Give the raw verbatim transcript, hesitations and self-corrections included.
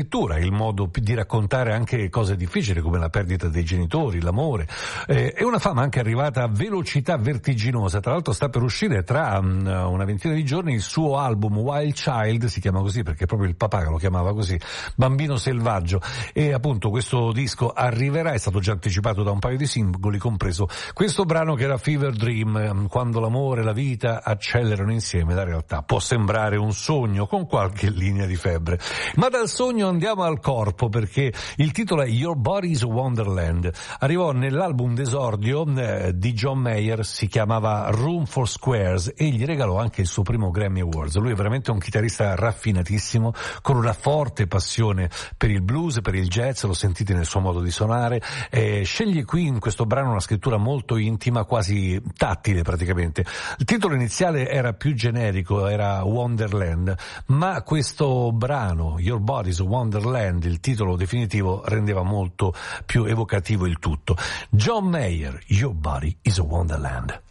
il modo di raccontare anche cose difficili come la perdita dei genitori, l'amore. Eh, è una fama anche arrivata a velocità vertiginosa. Tra l'altro sta per uscire tra um, una ventina di giorni il suo album Wild Child, si chiama così perché proprio il papà lo chiamava così, Bambino Selvaggio, e appunto questo disco arriverà, è stato già anticipato da un paio di singoli, compreso questo brano che era Fever Dream, quando l'amore e la vita accelerano insieme. La realtà può sembrare un sogno con qualche linea di febbre, ma dal sogno andiamo al corpo, perché il titolo è Your Body's a Wonderland. Arrivò nell'album d'esordio eh, di John Mayer, si chiamava Room for Squares, e gli regalò anche il suo primo Grammy Awards. Lui è veramente un chitarrista raffinatissimo, con una forte passione per il blues, per il jazz, lo sentite nel suo modo di suonare. Eh, sceglie qui in questo brano una scrittura molto intima, quasi tattile praticamente. Il titolo iniziale era più generico, era Wonderland, ma questo brano, Your Body's a Wonderland, il titolo definitivo, rendeva molto più evocativo il tutto. John Mayer, Your Body is a Wonderland.